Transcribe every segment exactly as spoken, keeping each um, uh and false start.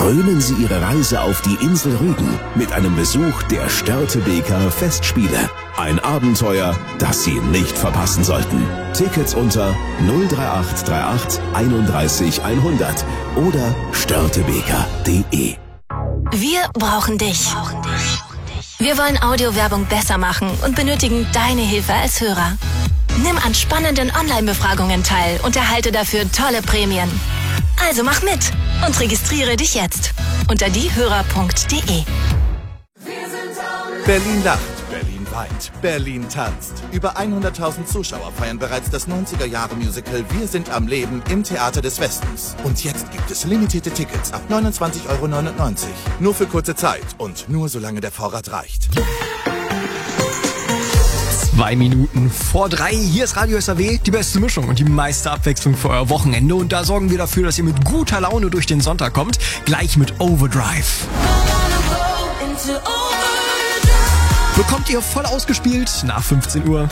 Krönen Sie Ihre Reise auf die Insel Rügen mit einem Besuch der Störtebeker Festspiele. Ein Abenteuer, das Sie nicht verpassen sollten. Tickets unter null drei acht drei acht einunddreißig hundert oder störtebeker punkt de. Wir brauchen dich. Wir wollen Audiowerbung besser machen und benötigen deine Hilfe als Hörer. Nimm an spannenden Online-Befragungen teil und erhalte dafür tolle Prämien. Also mach mit und registriere dich jetzt unter diehörer punkt de. Berlin lacht, Berlin weint, Berlin tanzt. Über hunderttausend Zuschauer feiern bereits das neunziger-Jahre-Musical Wir sind am Leben im Theater des Westens. Und jetzt gibt es limitierte Tickets ab neunundzwanzig Euro neunundneunzig. Nur für kurze Zeit und nur solange der Vorrat reicht. Zwei Minuten vor drei. Hier ist Radio S A W, die beste Mischung und die meiste Abwechslung für euer Wochenende. Und da sorgen wir dafür, dass ihr mit guter Laune durch den Sonntag kommt. Gleich mit Overdrive. Bekommt ihr voll ausgespielt nach fünfzehn Uhr.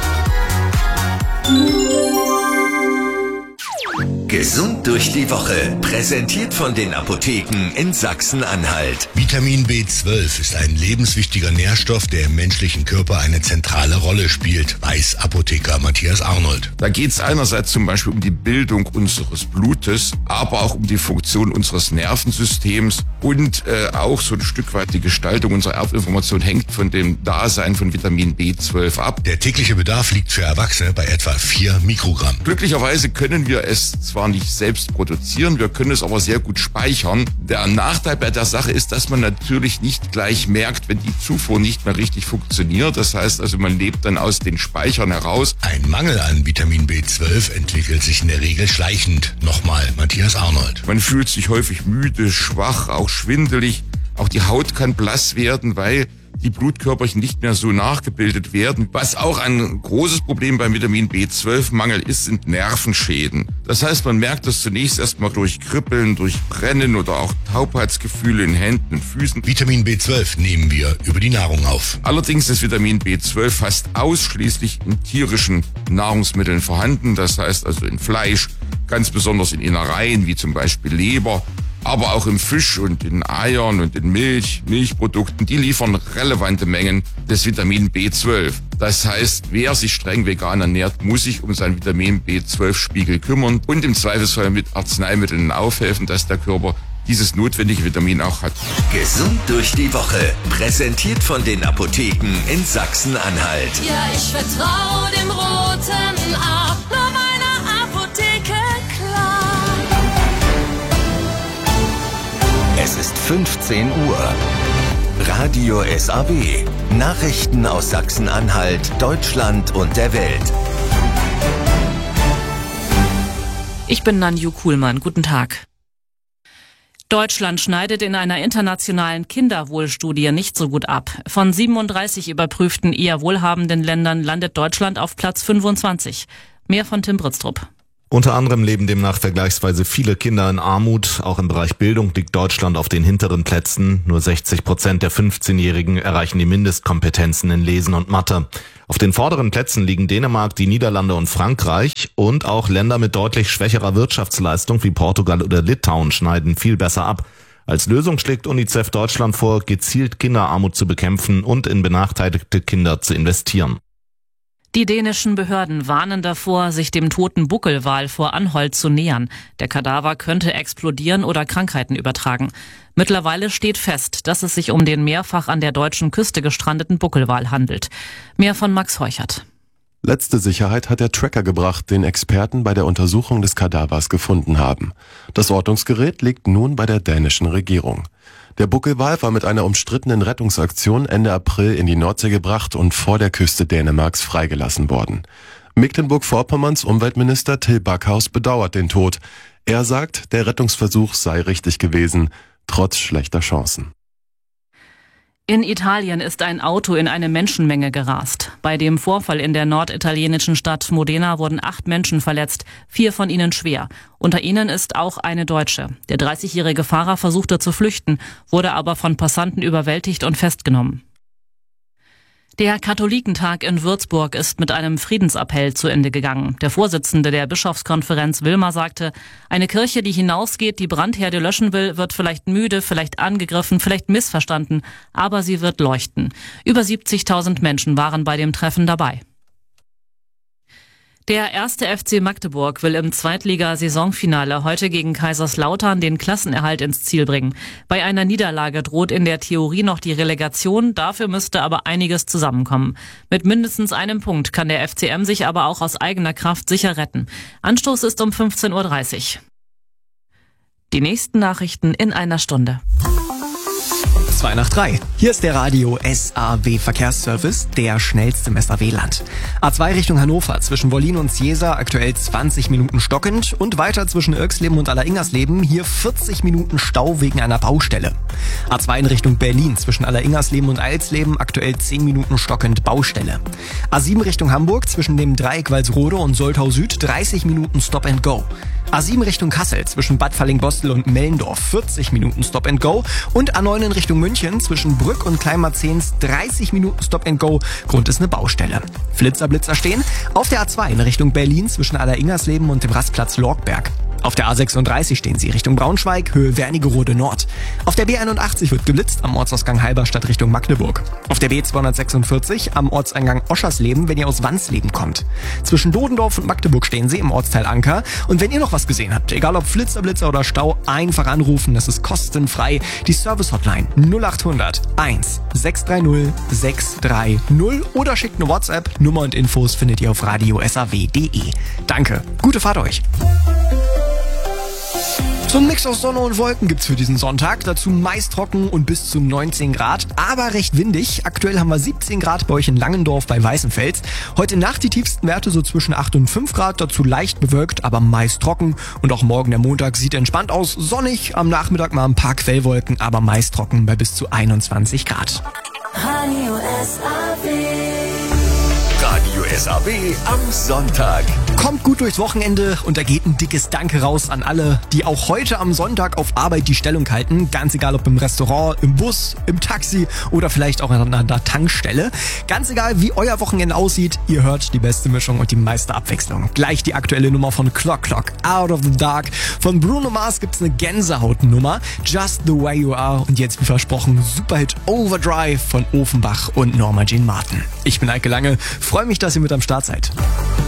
Gesund durch die Woche. Präsentiert von den Apotheken in Sachsen-Anhalt. Vitamin B zwölf ist ein lebenswichtiger Nährstoff, der im menschlichen Körper eine zentrale Rolle spielt, weiß Apotheker Matthias Arnold. Da geht es einerseits zum Beispiel um die Bildung unseres Blutes, aber auch um die Funktion unseres Nervensystems und äh, auch so ein Stück weit die Gestaltung unserer Erbinformation hängt von dem Dasein von Vitamin B zwölf ab. Der tägliche Bedarf liegt für Erwachsene bei etwa vier Mikrogramm. Glücklicherweise können wir es zwar nicht selbst produzieren, wir können es aber sehr gut speichern. Der Nachteil bei der Sache ist, dass man natürlich nicht gleich merkt, wenn die Zufuhr nicht mehr richtig funktioniert. Das heißt also, man lebt dann aus den Speichern heraus. Ein Mangel an Vitamin B zwölf entwickelt sich in der Regel schleichend. Nochmal Matthias Arnold. Man fühlt sich häufig müde, schwach, auch schwindelig. Auch die Haut kann blass werden, weil die Blutkörperchen nicht mehr so nachgebildet werden. Was auch ein großes Problem beim Vitamin B zwölf Mangel ist, sind Nervenschäden. Das heißt, man merkt das zunächst erstmal durch Kribbeln, durch Brennen oder auch Taubheitsgefühle in Händen und Füßen. Vitamin B zwölf nehmen wir über die Nahrung auf. Allerdings ist Vitamin B zwölf fast ausschließlich in tierischen Nahrungsmitteln vorhanden. Das heißt also in Fleisch, ganz besonders in Innereien wie zum Beispiel Leber, aber auch im Fisch und in Eiern und in Milch, Milchprodukten, die liefern relevante Mengen des Vitamin B zwölf. Das heißt, wer sich streng vegan ernährt, muss sich um seinen Vitamin B zwölf Spiegel kümmern und im Zweifelsfall mit Arzneimitteln aufhelfen, dass der Körper dieses notwendige Vitamin auch hat. Gesund durch die Woche. Präsentiert von den Apotheken in Sachsen-Anhalt. Ja, ich vertraue dem roten A, nur meiner Apotheke klar. Es ist fünfzehn Uhr. Radio S A W. Nachrichten aus Sachsen-Anhalt, Deutschland und der Welt. Ich bin Nanju Kuhlmann. Guten Tag. Deutschland schneidet in einer internationalen Kinderwohlstudie nicht so gut ab. Von siebenunddreißig überprüften eher wohlhabenden Ländern landet Deutschland auf Platz fünfundzwanzig. Mehr von Tim Britztrup. Unter anderem leben demnach vergleichsweise viele Kinder in Armut. Auch im Bereich Bildung liegt Deutschland auf den hinteren Plätzen. Nur sechzig Prozent der fünfzehnjährigen erreichen die Mindestkompetenzen in Lesen und Mathe. Auf den vorderen Plätzen liegen Dänemark, die Niederlande und Frankreich. Und auch Länder mit deutlich schwächerer Wirtschaftsleistung wie Portugal oder Litauen schneiden viel besser ab. Als Lösung schlägt UNICEF Deutschland vor, gezielt Kinderarmut zu bekämpfen und in benachteiligte Kinder zu investieren. Die dänischen Behörden warnen davor, sich dem toten Buckelwal vor Anholt zu nähern. Der Kadaver könnte explodieren oder Krankheiten übertragen. Mittlerweile steht fest, dass es sich um den mehrfach an der deutschen Küste gestrandeten Buckelwal handelt. Mehr von Max Heuchert. Letzte Sicherheit hat der Tracker gebracht, den Experten bei der Untersuchung des Kadavers gefunden haben. Das Ortungsgerät liegt nun bei der dänischen Regierung. Der Buckelwal war mit einer umstrittenen Rettungsaktion Ende April in die Nordsee gebracht und vor der Küste Dänemarks freigelassen worden. Mecklenburg-Vorpommerns Umweltminister Till Backhaus bedauert den Tod. Er sagt, der Rettungsversuch sei richtig gewesen, trotz schlechter Chancen. In Italien ist ein Auto in eine Menschenmenge gerast. Bei dem Vorfall in der norditalienischen Stadt Modena wurden acht Menschen verletzt, vier von ihnen schwer. Unter ihnen ist auch eine Deutsche. Der dreißigjährige Fahrer versuchte zu flüchten, wurde aber von Passanten überwältigt und festgenommen. Der Katholikentag in Würzburg ist mit einem Friedensappell zu Ende gegangen. Der Vorsitzende der Bischofskonferenz Wilmer sagte, eine Kirche, die hinausgeht, die Brandherde löschen will, wird vielleicht müde, vielleicht angegriffen, vielleicht missverstanden, aber sie wird leuchten. Über siebzigtausend Menschen waren bei dem Treffen dabei. Der erste F C Magdeburg will im Zweitliga-Saisonfinale heute gegen Kaiserslautern den Klassenerhalt ins Ziel bringen. Bei einer Niederlage droht in der Theorie noch die Relegation, dafür müsste aber einiges zusammenkommen. Mit mindestens einem Punkt kann der F C M sich aber auch aus eigener Kraft sicher retten. Anstoß ist um fünfzehn Uhr dreißig. Die nächsten Nachrichten in einer Stunde. zwei nach drei. Hier ist der Radio S A W Verkehrsservice, der schnellste im S A W-Land. A zwei Richtung Hannover, zwischen Wollin und Ciesa aktuell zwanzig Minuten stockend und weiter zwischen Irksleben und Alleringersleben hier vierzig Minuten Stau wegen einer Baustelle. A zwei in Richtung Berlin, zwischen Alleringersleben und Eilsleben aktuell zehn Minuten stockend Baustelle. A sieben Richtung Hamburg, zwischen dem Dreieck Walsrode und Soltau Süd dreißig Minuten Stop and Go. A sieben Richtung Kassel, zwischen Bad Fallingbostel und Mellendorf vierzig Minuten Stop and Go und A neun in Richtung München, zwischen Brück und Kleinmarzehns dreißig Minuten Stop and Go, Grund ist eine Baustelle. Flitzer, Blitzer stehen auf der A zwei in Richtung Berlin, zwischen Alleringersleben und dem Rastplatz Lorgberg. Auf der A sechsunddreißig stehen sie Richtung Braunschweig, Höhe Wernigerode Nord. Auf der B einundachtzig wird geblitzt am Ortsausgang Halberstadt Richtung Magdeburg. Auf der B zweihundertsechsundvierzig am Ortseingang Oschersleben, wenn ihr aus Wansleben kommt. Zwischen Dodendorf und Magdeburg stehen sie im Ortsteil Anker. Und wenn ihr noch was gesehen habt, egal ob Flitzer, Blitzer oder Stau, einfach anrufen, das ist kostenfrei. Die Service-Hotline null achthundert eins sechs drei null sechs drei null oder schickt eine WhatsApp. Nummer und Infos findet ihr auf radio s a w punkt d e. Danke, gute Fahrt euch. So ein Mix aus Sonne und Wolken gibt's für diesen Sonntag. Dazu meist trocken und bis zu neunzehn Grad, aber recht windig. Aktuell haben wir siebzehn Grad bei euch in Langendorf bei Weißenfels. Heute Nacht die tiefsten Werte so zwischen acht und fünf Grad, dazu leicht bewölkt, aber meist trocken. Und auch morgen der Montag sieht entspannt aus, sonnig. Am Nachmittag mal ein paar Quellwolken, aber meist trocken bei bis zu einundzwanzig Grad. Radio S A W. Radio S A W am Sonntag. Kommt gut durchs Wochenende und da geht ein dickes Danke raus an alle, die auch heute am Sonntag auf Arbeit die Stellung halten. Ganz egal, ob im Restaurant, im Bus, im Taxi oder vielleicht auch an einer Tankstelle. Ganz egal, wie euer Wochenende aussieht, ihr hört die beste Mischung und die meiste Abwechslung. Gleich die aktuelle Nummer von Clock Clock, Out of the Dark. Von Bruno Mars gibt's eine Gänsehautnummer, Just the Way You Are. Und jetzt, wie versprochen, Superhit Overdrive von Offenbach und Norma Jean Martin. Ich bin Eike Lange, freue mich, dass ihr mit am Start seid.